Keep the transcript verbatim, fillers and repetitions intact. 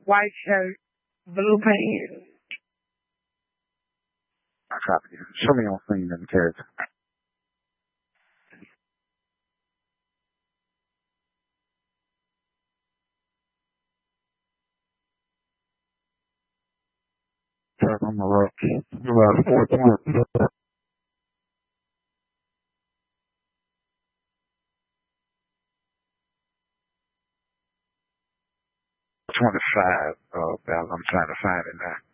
white shirt, blue pants. I copy you. Show me on screen in the character. Check on the rock. About four times. twenty-five, uh, I'm trying to find it now.